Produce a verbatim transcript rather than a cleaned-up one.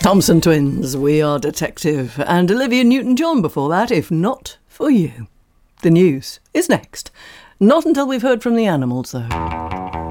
Thompson Twins, We Are Detective, and Olivia Newton-John before that, If Not For You. The news is next. Not until we've heard from the animals, though.